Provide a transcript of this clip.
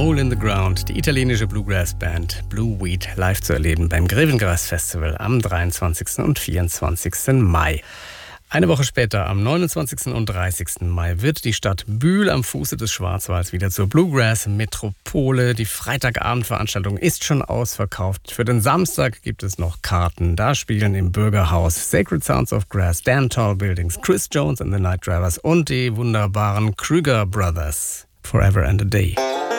Hole in the Ground, die italienische Bluegrass-Band Blue Weed live zu erleben beim Grevengras Festival am 23. und 24. Mai. Eine Woche später, am 29. und 30. Mai, wird die Stadt Bühl am Fuße des Schwarzwalds wieder zur Bluegrass-Metropole. Die Freitagabendveranstaltung ist schon ausverkauft. Für den Samstag gibt es noch Karten. Da spielen im Bürgerhaus Sacred Sounds of Grass, Damn Tall Buildings, Chris Jones and the Night Drivers und die wunderbaren Krüger Brothers. Forever and a Day.